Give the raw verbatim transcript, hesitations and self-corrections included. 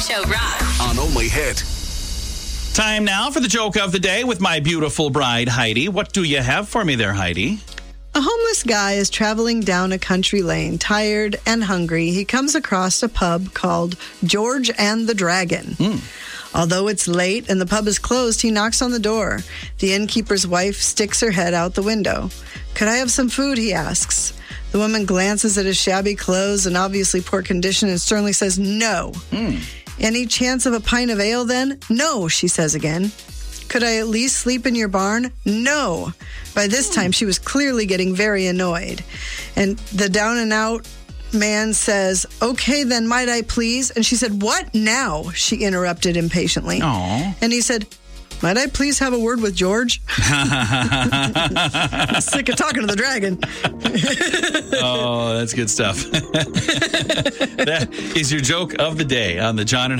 Show rocks. On Only Hit. Time now for the joke of the day with my beautiful bride, Heidi. What do you have for me there, Heidi? A homeless guy is traveling down a country lane, tired and hungry. He comes across a pub called George and the Dragon. Mm. Although it's late and the pub is closed, he knocks on the door. The innkeeper's wife sticks her head out the window. "Could I have some food?" he asks. The woman glances at his shabby clothes and obviously poor condition and sternly says, "No." Mm. "Any chance of a pint of ale then?" "No," she says again. "Could I at least sleep in your barn?" "No." By this time, she was clearly getting very annoyed. And the down-and-out man says, "Okay, then, might I please?" And she said, "What now?" she interrupted impatiently. Aw. And he said, "Might I please have a word with George?" I'm sick of talking to the dragon. Oh, that's good stuff. That is your joke of the day on the John and